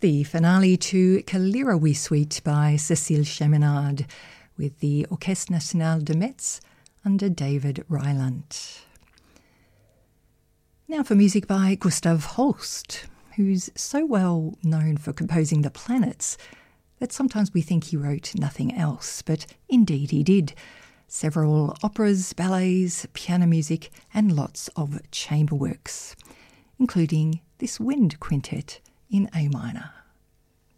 The finale to Kalirawi Suite by Cécile Cheminade with the Orchestre National de Metz under David Rylant. Now for music by Gustav Holst, who's so well known for composing the planets that sometimes we think he wrote nothing else, but indeed he did. Several operas, ballets, piano music, and lots of chamber works, including this wind quintet in A minor.